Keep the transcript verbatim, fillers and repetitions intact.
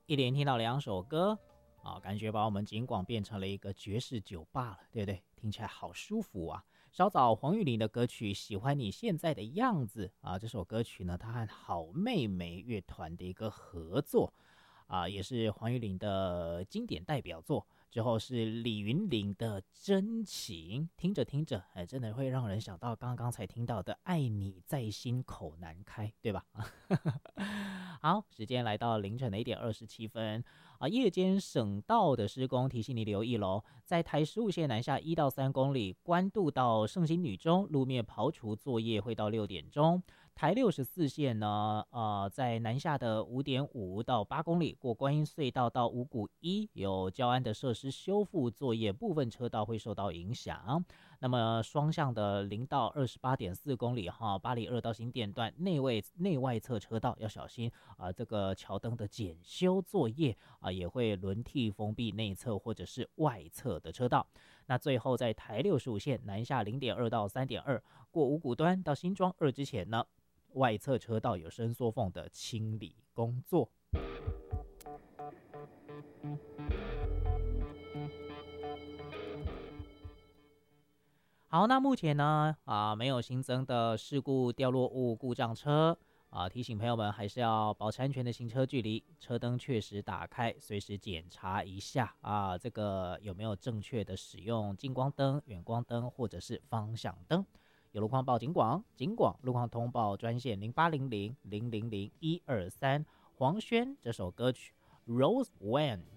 一连听到两首歌啊，感觉把我们景广变成了一个爵士酒吧了，对不对？听起来好舒服啊！稍早黄韵玲的歌曲《喜欢你现在的样子》啊，这首歌曲呢，它和好妹妹乐团的一个合作啊，也是黄韵玲的经典代表作。之后是李云林的真情，听着听着，哎，真的会让人想到刚刚才听到的“爱你在心口难开”，对吧？好，时间来到凌晨的一点二十七分啊，夜间省道的施工提醒你留意喽，在台十五线南下一到三公里，关渡到圣心女中路面刨除作业会到六点钟。台六十四线呢，呃，在南下的五点五到八公里，过观音隧道到五股一有交安的设施修复作业，部分车道会受到影响。那么双向的零到二十八点四公里哈，八里二到新店段内外内外侧车道要小心啊、呃，这个桥灯的检修作业啊、呃，也会轮替封闭内侧或者是外侧的车道。那最后在台六十五线南下零点二到三点二，过五股端到新庄二之前呢，外侧车道有伸缩缝的清理工作。好，那目前呢啊没有新增的事故、掉落物、故障车啊，提醒朋友们还是要保持安全的行车距离，车灯确实打开，随时检查一下啊，这个有没有正确的使用近光灯、远光灯或者是方向灯。有路况报警广，警广路况通报专线零八零零零零零一二三。黄轩这首歌曲《Rose When》